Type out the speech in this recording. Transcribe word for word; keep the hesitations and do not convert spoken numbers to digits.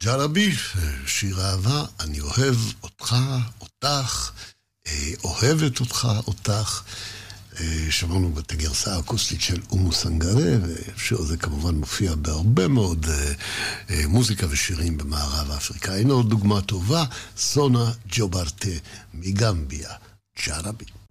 ג'רבי, שיר אהבה, אני אוהב אותך, אותך, אוהבת אותך, אותך. שמענו את הגרסה האקוסטית של אומו סנגרה, והשיר הזה כמובן מופיע בהרבה מאוד מוזיקה ושירים במערב אפריקה. הנה עוד דוגמה טובה, סונה ג'וברטה מגמביה, ג'רבי.